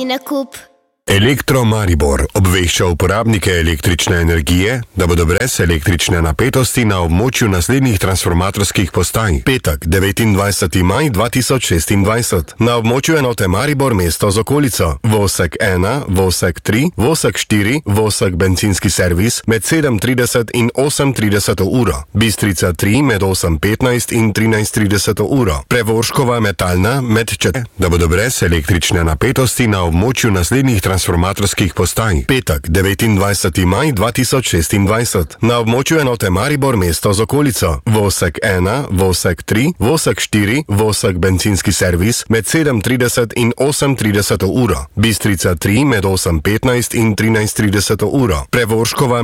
pošteni nakup. Elektro Maribor obvešča uporabnike električne energije, da bodo brez električne napetosti na območju naslednjih transformatorskih postaj. Petek, 29. maj 2026. Na območju enote Maribor mesto z okolico. Vosek 1, Vosek 3, Vosek 4, Vosek bencinski servis med 7:30 in 8:30 uro. Bistrica 3 med 8:15 in 13:30 uro. Prevorškova metalna med 4. Da bodo brez električne napetosti na območju naslednjih transformatorskih postaj. Petek, 29. maj 2026. Na območju enote Maribor mesto z okolico. Vosek 1, Vosek 3, Vosek 4, Vosek bencinski servis med 7:30 in 8:30 uro. Bistrica 3 med 8:15 in 13:30 uro. Prevorškova